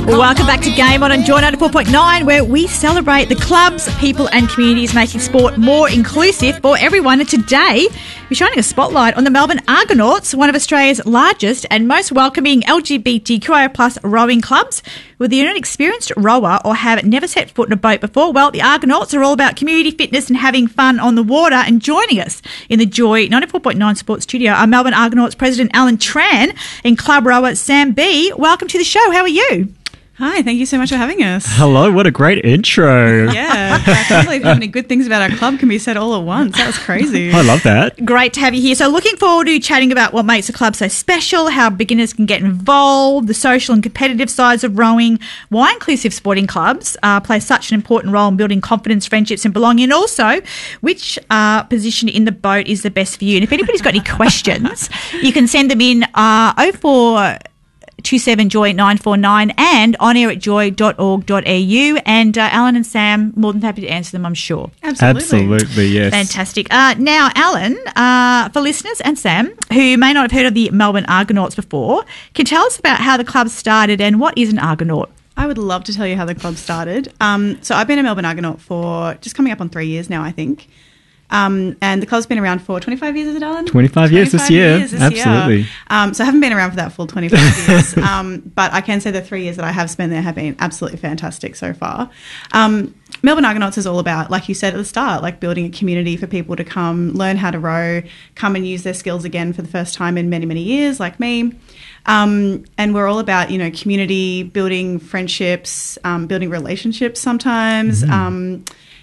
Welcome back to Game On Joy 94.9, where we celebrate the clubs, people and communities making sport more inclusive for everyone. And today, we're shining a spotlight on the Melbourne Argonauts, one of Australia's largest and most welcoming LGBTQIA plus rowing clubs. Whether you're an experienced rower or have never set foot in a boat before, well, the Argonauts are all about community fitness and having fun on the water. And joining us in the Joy 94.9 Sports Studio are Melbourne Argonauts President Alan Tran and club rower Sam B. Welcome to the show. How are you? Hi, thank you so much for having us. Hello, what a great intro. Yeah, I can't believe how many good things about our club can be said all at once. That was crazy. I love that. Great to have you here. So looking forward to chatting about what makes a club so special, how beginners can get involved, the social and competitive sides of rowing, why inclusive sporting clubs play such an important role in building confidence, friendships and belonging, and also which position in the boat is the best for you. And if anybody's got any questions, you can send them in 0427-JOY-949 and onair@joy.org.au. And Alan and Sam, more than happy to answer them, I'm sure. Absolutely, yes. Fantastic. Now, Alan, for listeners and Sam, who may not have heard of the Melbourne Argonauts before, can tell us about how the club started and what is an Argonaut? I would love to tell you how the club started. So I've been a Melbourne Argonaut for just coming up on 3 years now, I think. And the club's been around for 25 years, is it, Alan? 25 years this year. Absolutely. So I haven't been around for that full 25 years. But I can say the 3 years that I have spent there have been absolutely fantastic so far. Melbourne Argonauts is all about, like you said at the start, like building a community for people to come, learn how to row, come and use their skills again for the first time in many, many years, like me. And we're all about, community, building friendships, building relationships sometimes, and,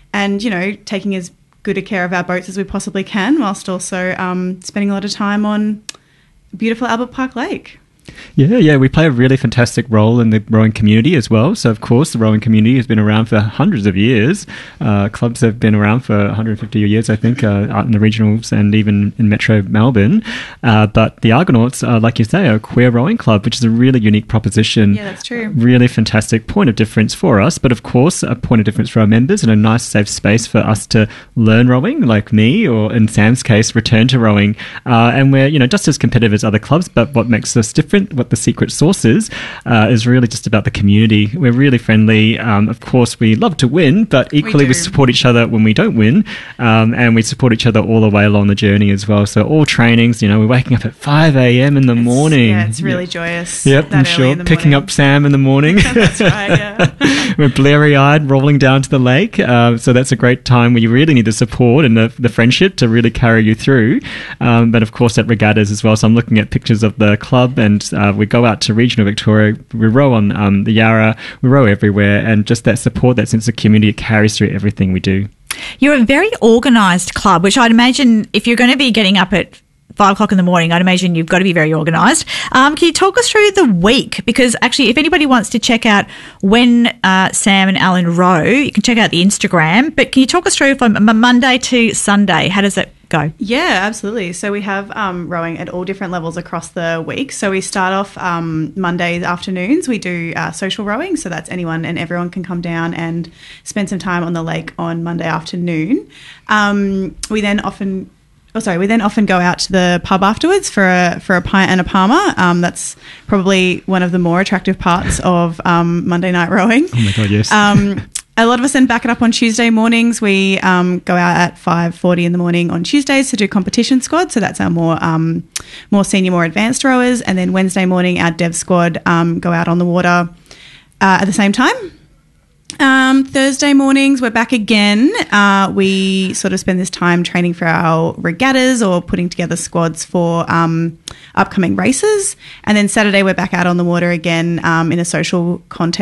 taking as good a care of our boats as we possibly can, whilst also spending a lot of time on beautiful Albert Park Lake. Yeah, we play a really fantastic role in the rowing community as well. So, of course, the rowing community has been around for hundreds of years. Clubs have been around for 150 years, I think, out in the regionals and even in Metro Melbourne. But the Argonauts, like you say, are a queer rowing club, which is a really unique proposition. Yeah, that's true. Really fantastic point of difference for us. But, of course, a point of difference for our members and a nice, safe space for us to learn rowing, like me, or in Sam's case, return to rowing. And we're, just as competitive as other clubs, but what makes us different, what the secret sauce is really just about the community. We're really friendly. Of course, we love to win, but equally we support each other when we don't win, and we support each other all the way along the journey as well. So all trainings, we're waking up at 5 a.m. in the morning. Yeah, it's really joyous. Yep, I'm sure. Picking up Sam in the morning. That's right, yeah. We're blurry-eyed, rolling down to the lake. So that's a great time where you really need the support and the friendship to really carry you through. But of course, at regattas as well. So I'm looking at pictures of the club, and we go out to regional Victoria, we row on the Yarra, we row everywhere, and just that support, that sense of community, it carries through everything we do. You're a very organised club, which I'd imagine if you're going to be getting up at 5 o'clock in the morning, I'd imagine you've got to be very organised. Can you talk us through the week? Because actually, if anybody wants to check out when Sam and Alan row, you can check out the Instagram. But can you talk us through from Monday to Sunday? How does that go? Yeah, absolutely. So we have rowing at all different levels across the week. So we start off Monday afternoons. We do social rowing. So that's anyone and everyone can come down and spend some time on the lake on Monday afternoon. We then often go out to the pub afterwards for a pint and a Palmer. That's probably one of the more attractive parts of Monday night rowing. Oh my God, yes. A lot of us then back it up on Tuesday mornings. We go out at 5:40 in the morning on Tuesdays to do competition squad. So that's our more senior, more advanced rowers. And then Wednesday morning, our dev squad go out on the water at the same time. Thursday mornings, we're back again. We sort of spend this time training for our regattas or putting together squads for upcoming races. And then Saturday, we're back out on the water again in a social contest